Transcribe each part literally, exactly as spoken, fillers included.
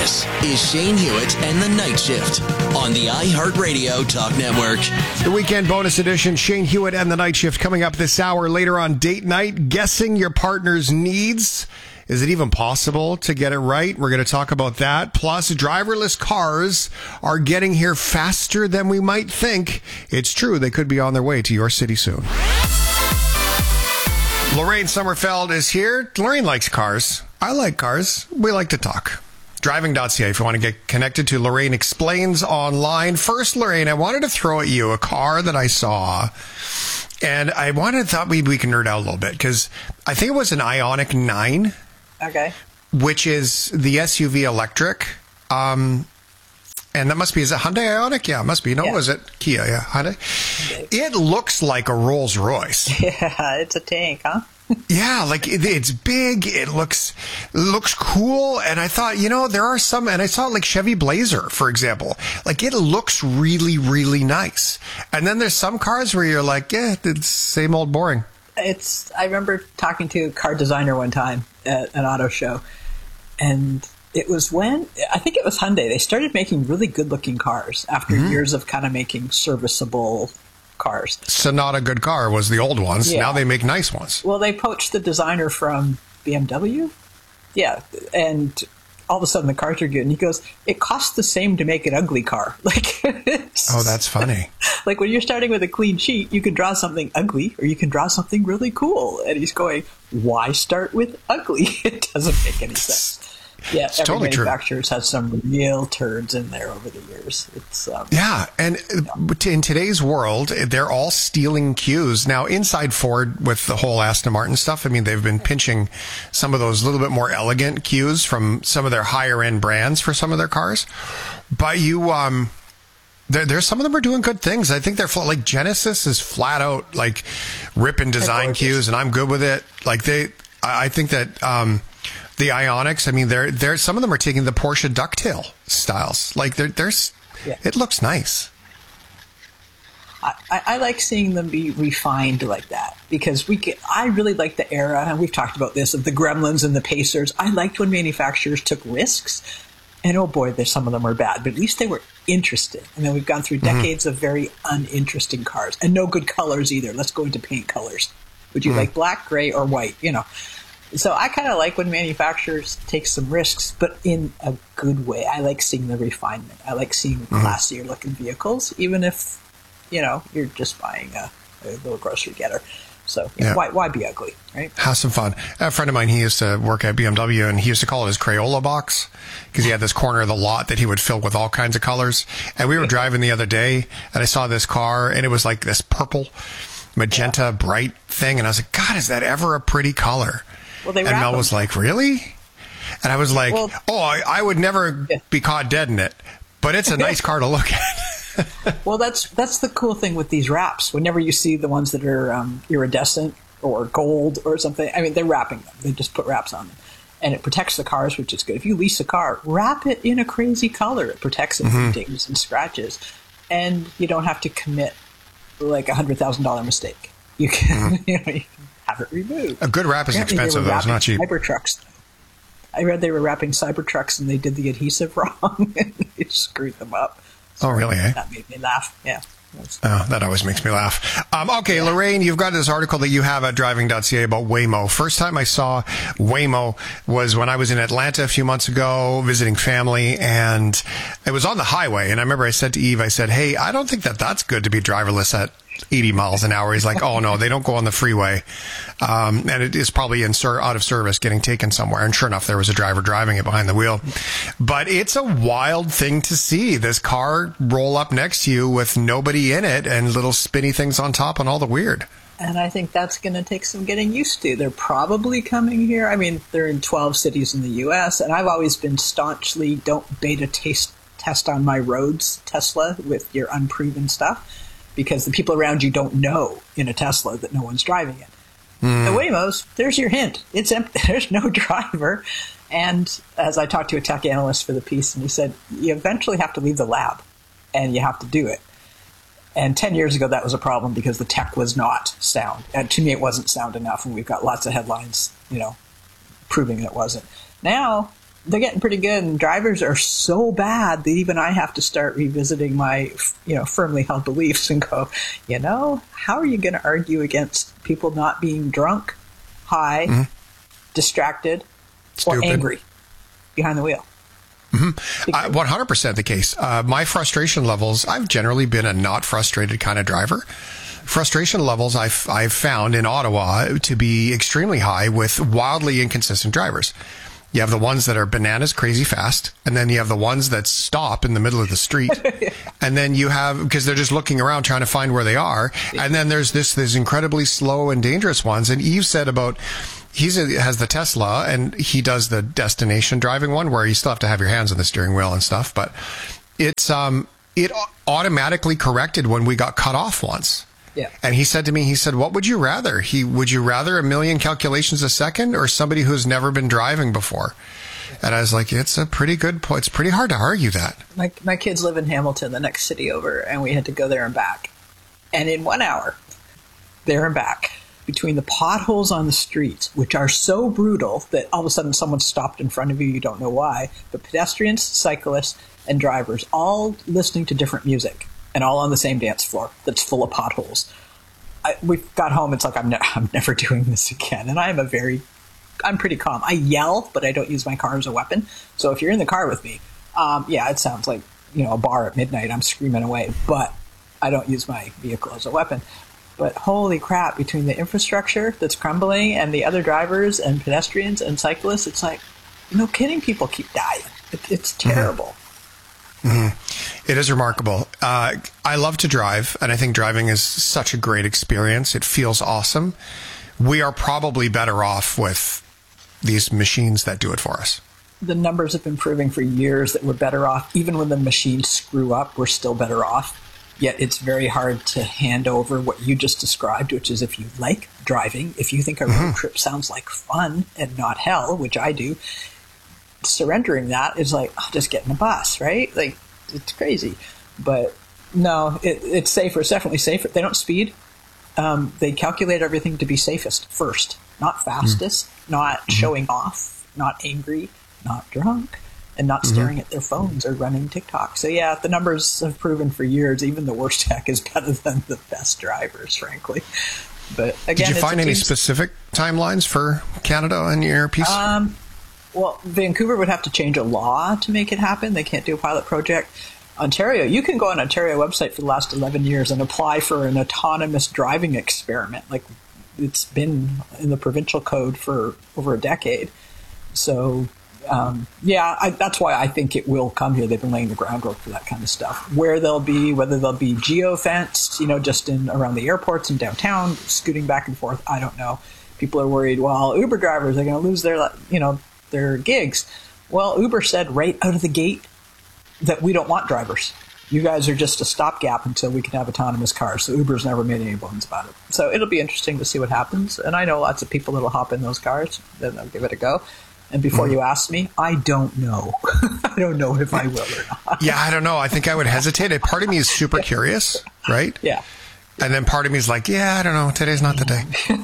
This is Shane Hewitt and the Night Shift on the iHeartRadio Talk Network. The weekend bonus edition, Shane Hewitt and the Night Shift, coming up this hour. Later on Date Night, guessing your partner's needs. Is it even possible to get it right? We're going to talk about that. Plus, driverless cars are getting here faster than we might think. It's true, they could be on their way to your city soon. Lorraine Sommerfeld is here. Lorraine likes cars. I like cars. We like to talk. Driving dot c a if you want to get connected to Lorraine Explains online. First, Lorraine, I wanted to throw at you a car that I saw. And I wanted, thought maybe we can nerd out a little bit because I think it was an Ioniq nine. Okay. Which is the S U V electric. Um, and that must be, is it Hyundai Ioniq? Yeah, it must be. No, yeah. Was it Kia? Yeah, Hyundai. Okay. It looks like a Rolls Royce. Yeah, it's a tank, huh? Yeah, like it, it's big. It looks looks cool. And I thought, you know, there are some, and I saw like Chevy Blazer, for example. Like it looks really, really nice. And then there's some cars where you're like, yeah, it's same old boring. It's. I remember talking to a car designer one time at an auto show, and it was when, I think it was Hyundai, they started making really good-looking cars after mm-hmm. years of kind of making serviceable cars. Sonata good car was the old ones. Yeah. Now they make nice ones. Well, they poached the designer from B M W. Yeah, and all of a sudden the cars are good. And he goes, it costs the same to make an ugly car. Like, oh, that's funny. Like when you're starting with a clean sheet, you can draw something ugly or you can draw something really cool. And he's going, why start with ugly? It doesn't make any sense. Yeah, it's every totally manufacturer's true. Has some real turds in there over the years. It's um, yeah, and yeah. in today's world, they're all stealing cues. Now, inside Ford with the whole Aston Martin stuff, I mean, they've been pinching some of those little bit more elegant cues from some of their higher end brands for some of their cars. But you, um, there, there's some of them are doing good things. I think they're fl- like Genesis is flat out like ripping design cues, and I'm good with it. Like they, I think that. Um, The Ioniqs, I mean, they're, they're, some of them are taking the Porsche ducktail styles. Like, they're, there's, yeah. It looks nice. I, I like seeing them be refined like that because we get, I really like the era, and we've talked about this, of the Gremlins and the Pacers. I liked when manufacturers took risks, and oh boy, there's some of them are bad, but at least they were interested. And then we've gone through decades mm-hmm. of very uninteresting cars, and no good colors either. Let's go into paint colors. Would you mm-hmm. like black, gray, or white? You know. So I kind of like when manufacturers take some risks, but in a good way. I like seeing the refinement. I like seeing mm-hmm. classier looking vehicles, even if, you know, you're just buying a, a little grocery getter. So yeah. why why be ugly, right? Have some fun. A friend of mine, he used to work at B M W, and he used to call it his Crayola box because he had this corner of the lot that he would fill with all kinds of colors. And we were driving the other day, and I saw this car, and it was like this purple, magenta, yeah. bright thing. And I was like, God, is that ever a pretty color? Well, they and Mel them. was like, really? And I was like, well, oh, I, I would never yeah. be caught dead in it, but it's a nice car to look at. Well, that's that's the cool thing with these wraps. Whenever you see the ones that are um, iridescent or gold or something, I mean, they're wrapping them. They just put wraps on them. And it protects the cars, which is good. If you lease a car, wrap it in a crazy color. It protects it mm-hmm. from dings and scratches. And you don't have to commit like a one hundred thousand dollars mistake. You can, mm-hmm. you know, you can have it removed. A good wrap is Apparently expensive, though. It's not cheap. Cybertrucks. I read they were wrapping Cybertrucks and they did the adhesive wrong and it screwed them up. So oh, really? Eh? That made me laugh. Yeah. Oh, that always makes me laugh. Um, okay, yeah. Lorraine, you've got this article that you have at driving dot c a about Waymo. First time I saw Waymo was when I was in Atlanta a few months ago visiting family, and it was on the highway. And I remember I said to Eve, I said, hey, I don't think that that's good to be driverless at eighty miles an hour. He's like, oh, no, they don't go on the freeway. Um, and it is probably in ser- out of service, getting taken somewhere. And sure enough, there was a driver driving it behind the wheel. But it's a wild thing to see this car roll up next to you with nobody in it and little spinny things on top and all the weird. And I think that's going to take some getting used to. They're probably coming here. I mean, they're in twelve cities in the U S, and I've always been staunchly don't beta taste, test on my roads Tesla with your unproven stuff, because the people around you don't know in a Tesla that no one's driving it. Mm. The Waymos, there's your hint. It's empty. There's no driver. And as I talked to a tech analyst for the piece, and he said, you eventually have to leave the lab, and you have to do it. And ten years ago, that was a problem because the tech was not sound. And to me, it wasn't sound enough, and we've got lots of headlines, you know, proving it wasn't. Now, they're getting pretty good, and drivers are so bad that even I have to start revisiting my, you know, firmly held beliefs and go, you know, how are you going to argue against people not being drunk, high, mm-hmm. distracted, Stupid. or angry behind the wheel? Mm-hmm. Uh, one hundred percent the case. Uh, my frustration levels, I've generally been a not frustrated kind of driver. Frustration levels I've, I've found in Ottawa to be extremely high with wildly inconsistent drivers. You have the ones that are bananas crazy fast, and then you have the ones that stop in the middle of the street. And then you have, because they're just looking around trying to find where they are. And then there's this, this incredibly slow and dangerous ones. And Eve said about, he's a, has the Tesla, and he does the destination driving one where you still have to have your hands on the steering wheel and stuff. But it's, um, it automatically corrected when we got cut off once. Yeah. And he said to me, he said, what would you rather? He, would you rather a million calculations a second or somebody who's never been driving before? And I was like, it's a pretty good point. It's pretty hard to argue that. My, my kids live in Hamilton, the next city over, and we had to go there and back. And in one hour, there and back, between the potholes on the streets, which are so brutal that all of a sudden someone stopped in front of you, you don't know why, but pedestrians, cyclists, and drivers all listening to different music. And all on the same dance floor that's full of potholes. I, we got home. It's like, I'm, ne- I'm never doing this again. And I am a very, I'm pretty calm. I yell, but I don't use my car as a weapon. So if you're in the car with me, um, yeah, it sounds like, you know, a bar at midnight. I'm screaming away, but I don't use my vehicle as a weapon. But holy crap, between the infrastructure that's crumbling and the other drivers and pedestrians and cyclists, it's like, no kidding, people keep dying. It, it's terrible. Mm-hmm. Mm-hmm. It is remarkable. Uh, I love to drive, and I think driving is such a great experience. It feels awesome. We are probably better off with these machines that do it for us. The numbers have been proving for years that we're better off. Even when the machines screw up, we're still better off. Yet it's very hard to hand over what you just described, which is if you like driving, if you think a road mm-hmm. trip sounds like fun and not hell, which I do, surrendering that is like, oh, just get in a bus, right? Like, it's crazy. But no, it, it's safer. It's definitely safer. They don't speed. Um, they calculate everything to be safest first, not fastest, mm. not mm-hmm. showing off, not angry, not drunk, and not mm-hmm. staring at their phones or running TikTok. So yeah, the numbers have proven for years, even the worst tech is better than the best drivers, frankly. But again, did you find any team... specific timelines for Canada in your piece? Um, Well, Vancouver would have to change a law to make it happen. They can't do a pilot project. Ontario, you can go on Ontario website for the last eleven years and apply for an autonomous driving experiment. Like, it's been in the provincial code for over a decade. So, um, yeah, I, that's why I think it will come here. They've been laying the groundwork for that kind of stuff. Where they'll be, whether they'll be geo-fenced, you know, just in around the airports and downtown, scooting back and forth, I don't know. People are worried, well, Uber drivers are going to lose their, you know, their gigs. Well, Uber said right out of the gate that we don't want drivers. You guys are just a stopgap until we can have autonomous cars. So Uber's never made any bones about it. So it'll be interesting to see what happens. And I know lots of people that'll hop in those cars, then they'll give it a go. And before mm-hmm. you ask me, I don't know. I don't know if I will or not. Yeah, I don't know. I think I would hesitate. Part of me is super curious, right? Yeah. And then part of me is like, yeah, I don't know. Today's not the day.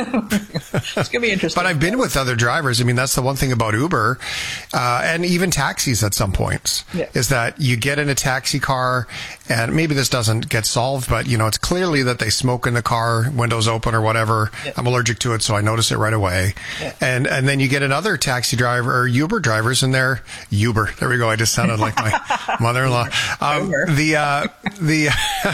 It's going to be interesting. But I've been with other drivers. I mean, that's the one thing about Uber uh, and even taxis at some points yeah. is that you get in a taxi car and maybe this doesn't get solved, but, you know, it's clearly that they smoke in the car, windows open or whatever. Yeah. I'm allergic to it, so I notice it right away. Yeah. And and then you get another taxi driver or Uber drivers and they're Uber. There we go. I just sounded like my mother-in-law. Um, the, uh, the,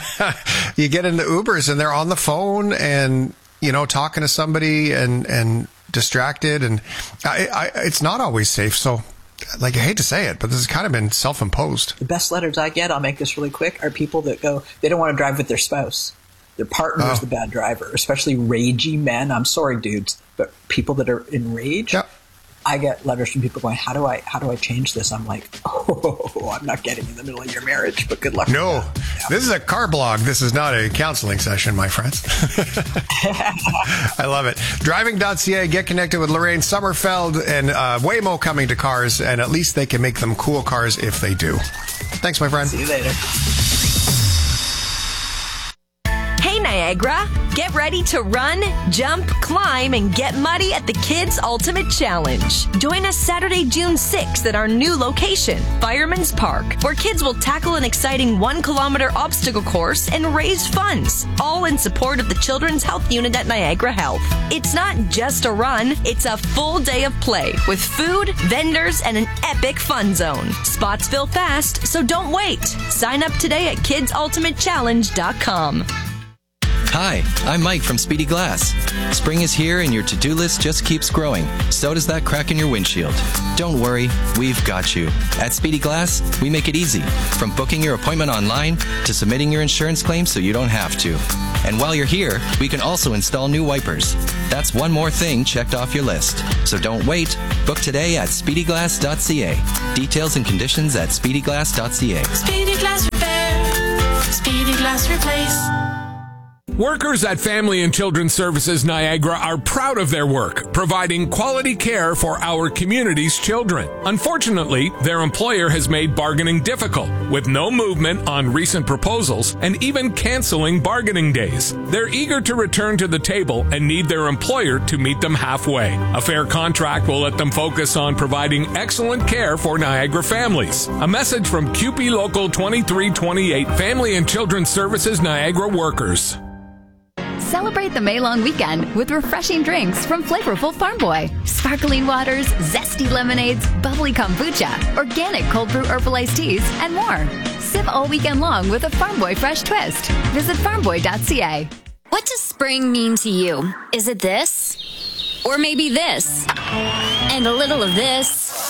you get into Ubers and they're on the phone and, you know, talking to somebody and, and distracted. And I, I, it's not always safe. So, like, I hate to say it, but this has kind of been self-imposed. The best letters I get, I'll make this really quick, are people that go, they don't want to drive with their spouse. Their partner is oh. the bad driver, especially ragey men. I'm sorry, dudes, but people that are enraged. Yep. I get letters from people going, how do I how do I change this? I'm like, oh, I'm not getting in the middle of your marriage, but good luck. No, yeah. This is a car blog. This is not a counseling session, my friends. I love it. driving dot c a, get connected with Lorraine Sommerfeld and uh, Waymo coming to cars, and at least they can make them cool cars if they do. Thanks, my friend. See you later. Niagara. Get ready to run, jump, climb, and get muddy at the Kids Ultimate Challenge. Join us Saturday, June sixth at our new location, Fireman's Park, where kids will tackle an exciting one-kilometer obstacle course and raise funds, all in support of the Children's Health Unit at Niagara Health. It's not just a run, it's a full day of play with food, vendors, and an epic fun zone. Spots fill fast, so don't wait. Sign up today at kids ultimate challenge dot com. Hi, I'm Mike from Speedy Glass. Spring is here and your to-do list just keeps growing. So does that crack in your windshield. Don't worry, we've got you. At Speedy Glass, we make it easy. From booking your appointment online to submitting your insurance claim so you don't have to. And while you're here, we can also install new wipers. That's one more thing checked off your list. So don't wait. Book today at speedy glass dot c a. Details and conditions at speedy glass dot c a. Speedy Glass Repair. Speedy Glass Replace. Workers at Family and Children's Services Niagara are proud of their work, providing quality care for our community's children. Unfortunately, their employer has made bargaining difficult, with no movement on recent proposals and even canceling bargaining days. They're eager to return to the table and need their employer to meet them halfway. A fair contract will let them focus on providing excellent care for Niagara families. A message from C U P E Local twenty-three twenty-eight, Family and Children's Services Niagara workers. Celebrate the May long weekend with refreshing drinks from flavorful Farm Boy. Sparkling waters, zesty lemonades, bubbly kombucha, organic cold brew herbal iced teas, and more. Sip all weekend long with a Farm Boy fresh twist. Visit farm boy dot c a. What does spring mean to you? Is it this? Or maybe this? And a little of this?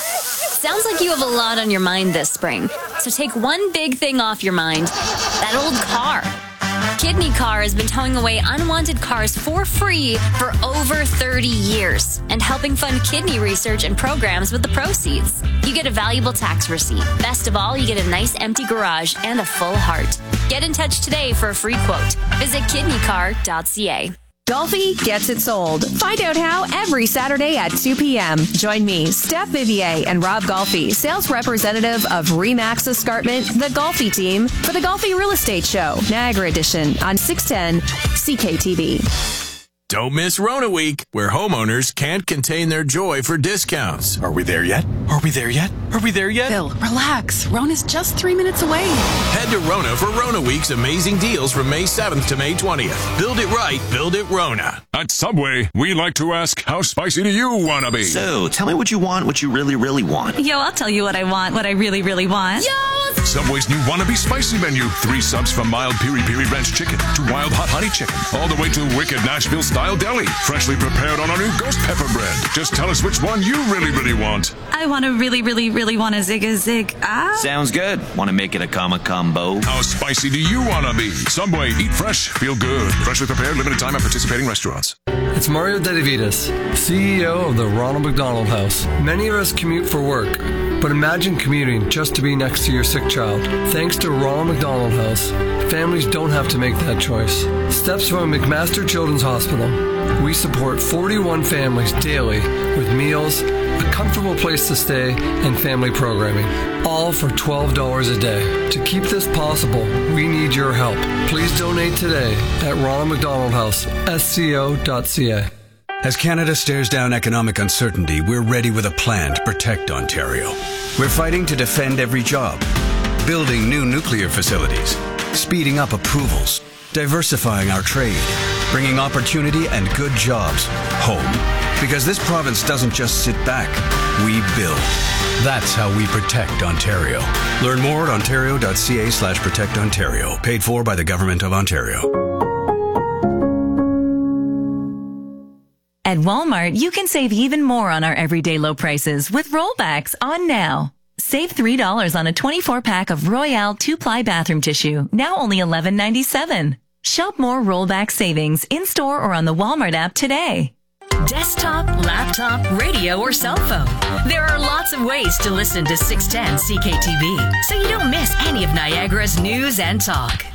Sounds like you have a lot on your mind this spring. So take one big thing off your mind. That old car. Kidney Car has been towing away unwanted cars for free for over thirty years and helping fund kidney research and programs with the proceeds. You get a valuable tax receipt. Best of all, you get a nice empty garage and a full heart. Get in touch today for a free quote. Visit kidney car dot c a. Golfi gets it sold. Find out how every Saturday at two p.m. Join me, Steph Vivier, and Rob Golfi, sales representative of Remax Escarpment, the Golfi team, for the Golfi Real Estate Show, Niagara Edition, on six ten C K T V. Don't miss Rona Week, where homeowners can't contain their joy for discounts. Are we there yet? Are we there yet? Are we there yet? Phil, relax. Rona's just three minutes away. Head to Rona for Rona Week's amazing deals from May seventh to May twentieth. Build it right, build it Rona. At Subway, we like to ask, how spicy do you want to be? So, tell me what you want, what you really, really want. Yo, I'll tell you what I want, what I really, really want. Yo! Subway's new Wannabe Spicy menu. Three subs from mild piri piri ranch chicken to wild hot honey chicken, all the way to wicked Nashville-style deli. Freshly prepared on our new ghost pepper bread. Just tell us which one you really, really want. I want to really, really, really want a zig a zig. Ah. Sounds good. Want to make it a comma combo? How spicy do you want to be? Subway, eat fresh, feel good. Freshly prepared, limited time at participating restaurants. It's Mario Dedavidas, C E O of the Ronald McDonald House. Many of us commute for work, but imagine commuting just to be next to your sick child. Thanks to Ronald McDonald House, families don't have to make that choice. Steps from McMaster Children's Hospital. We support forty-one families daily with meals, a comfortable place to stay, and family programming, all for twelve dollars a day. To keep this possible, we need your help. Please donate today at Ronald McDonald House, S C O dot C A. As Canada stares down economic uncertainty, we're ready with a plan to protect Ontario. We're fighting to defend every job, building new nuclear facilities, speeding up approvals, diversifying our trade, bringing opportunity and good jobs home. Because this province doesn't just sit back, we build. That's how we protect Ontario. Learn more at ontario dot c a slash protect Ontario. Paid for by the Government of Ontario. At Walmart, you can save even more on our everyday low prices with rollbacks on now. Save three dollars on a twenty-four pack of Royale two-ply bathroom tissue, now only eleven ninety-seven. Shop more rollback savings in-store or on the Walmart app today. Desktop, laptop, radio, or cell phone. There are lots of ways to listen to six ten C K T V, so you don't miss any of Niagara's news and talk.